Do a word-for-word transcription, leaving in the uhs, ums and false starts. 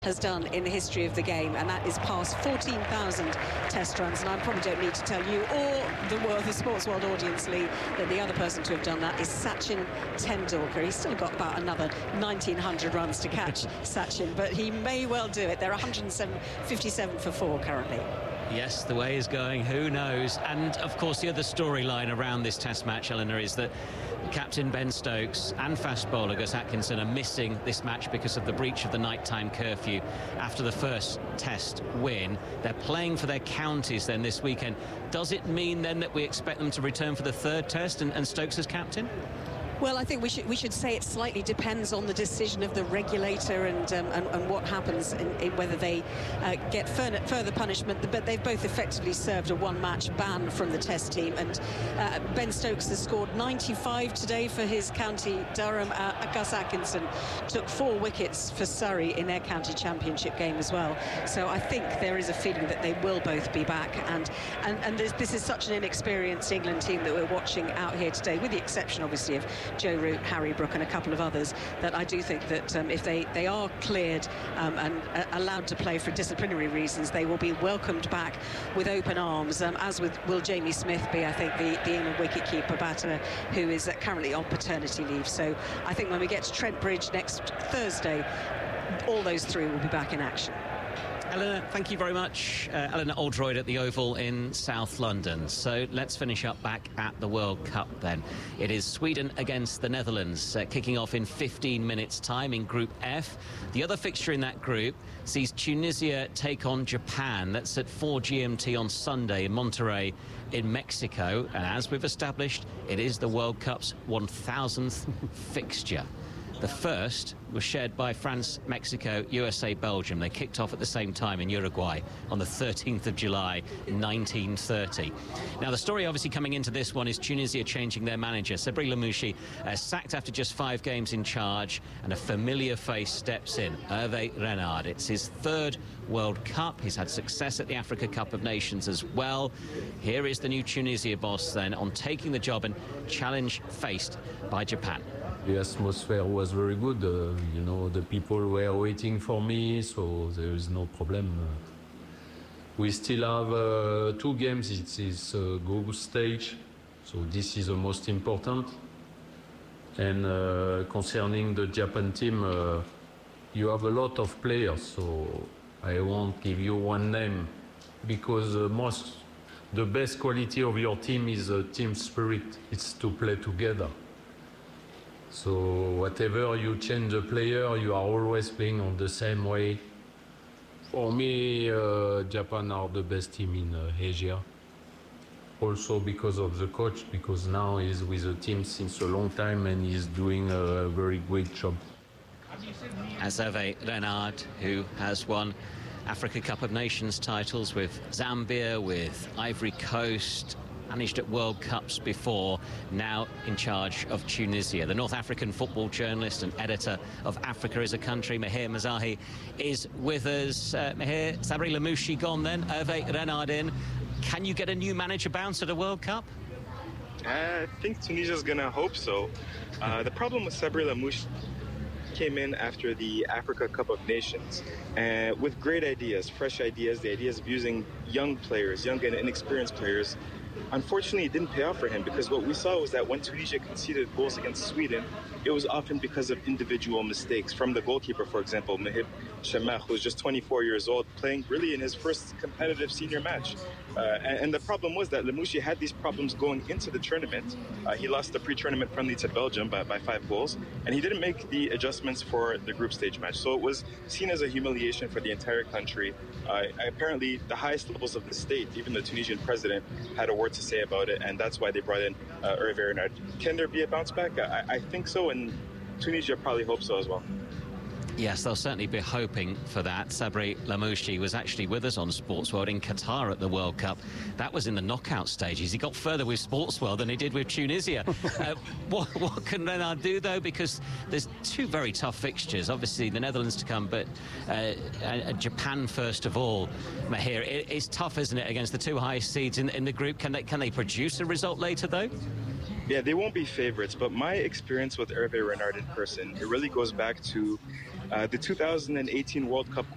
has done in the history of the game, and that is past fourteen thousand test runs. And I probably don't need to tell you or the world, the sports world audience, Lee, that the other person to have done that is Sachin Tendulkar. He's still got about another nineteen hundred runs to catch, Sachin, but he may well do it. They're one hundred fifty-seven for four currently. Yes, the way is going, who knows? And of course the other storyline around this test match, Eleanor, is that captain Ben Stokes and fast bowler Gus Atkinson are missing this match because of the breach of the nighttime curfew after the first test win. They're playing for their counties then this weekend. Does it mean then that we expect them to return for the third test and, and Stokes as captain? Well, I think we should we should say it slightly depends on the decision of the regulator and um, and, and what happens in, in whether they uh, get further, further punishment. But they've both effectively served a one-match ban from the Test team. And uh, Ben Stokes has scored ninety-five today for his county Durham. Uh, Gus Atkinson took four wickets for Surrey in their county championship game as well. So I think there is a feeling that they will both be back. And and and this, this is such an inexperienced England team that we're watching out here today, with the exception obviously of Joe Root, Harry Brook and a couple of others, that I do think that um, if they, they are cleared um, and uh, allowed to play for disciplinary reasons, they will be welcomed back with open arms, um, as with, will Jamie Smith be, I think, the, the England wicketkeeper batter, who is uh, currently on paternity leave. So I think when we get to Trent Bridge next Thursday, all those three will be back in action. Eleanor, thank you very much. Uh, Eleanor Oldroyd at the Oval in South London. So let's finish up back at the World Cup then. It is Sweden against the Netherlands, uh, kicking off in fifteen minutes time in Group F. The other fixture in that group sees Tunisia take on Japan. That's at four G M T on Sunday in Monterrey in Mexico. And as we've established, it is the World Cup's one thousandth fixture. The first was shared by France, Mexico, U S A, Belgium. They kicked off at the same time in Uruguay on the thirteenth of July, nineteen thirty. Now, the story obviously coming into this one is Tunisia changing their manager. Sabri Lamouchi uh, sacked after just five games in charge, and a familiar face steps in, Hervé Renard. It's his third World Cup. He's had success at the Africa Cup of Nations as well. Here is the new Tunisia boss then on taking the job and challenge faced by Japan. The atmosphere was very good. Uh, you know, the people were waiting for me, so there is no problem. Uh, we still have uh, two games. It is uh, group stage, so this is the most important. And uh, concerning the Japan team, uh, you have a lot of players, so I won't give you one name, because uh, most the best quality of your team is a team spirit. It's to play together. So whatever you change the player, you are always playing on the same way. For me, uh, Japan are the best team in uh, Asia. Also because of the coach, because now he's with the team since a long time and he's doing a very great job. As Hervé Renard, who has won Africa Cup of Nations titles with Zambia, with Ivory Coast, managed at World Cups before, now in charge of Tunisia. The North African football journalist and editor of Africa is a Country, Meher Mazahi, is with us. Uh, Meher, Sabri Lamouchi gone then, Hervé Renard in. Can you get a new manager bounce at a World Cup? I think Tunisia's going to hope so. Uh, the problem with Sabri Lamouchi came in after the Africa Cup of Nations uh, with great ideas, fresh ideas, the ideas of using young players, young and inexperienced players. Unfortunately, it didn't pay off for him, because what we saw was that when Tunisia conceded goals against Sweden, it was often because of individual mistakes from the goalkeeper, for example, Mehib Shemach, who's just twenty-four years old, playing really in his first competitive senior match. Uh, and, and the problem was that Lamouchi had these problems going into the tournament. Uh, he lost the pre-tournament friendly to Belgium by, by five goals, and he didn't make the adjustments for the group stage match. So it was seen as a humiliation for the entire country. Uh, apparently, the highest levels of the state, even the Tunisian president, had a word to say about it, and that's why they brought in uh, Hervé Renard. Can there be a bounce back? I, I think so, and Tunisia probably hopes so as well. Yes, they'll certainly be hoping for that. Sabri Lamouchi was actually with us on Sportsworld in Qatar at the World Cup. That was in the knockout stages. He got further with Sportsworld than he did with Tunisia. uh, what, what can Renard do, though? Because there's two very tough fixtures. Obviously, the Netherlands to come, but uh, uh, Japan first of all. Meher, it, it's tough, isn't it, against the two highest seeds in, in the group? Can they, can they produce a result later, though? Yeah, they won't be favorites, but my experience with Hervé Renard in person, it really goes back to uh, the two thousand eighteen World Cup